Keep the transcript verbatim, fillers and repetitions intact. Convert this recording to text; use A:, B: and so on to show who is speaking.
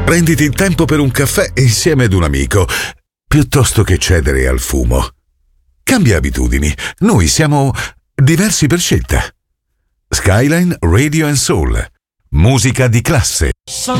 A: Prenditi il tempo per un caffè insieme ad un amico, piuttosto che cedere al fumo. Cambia abitudini. Noi siamo diversi per scelta. Skyline Radio and Soul. Musica di classe.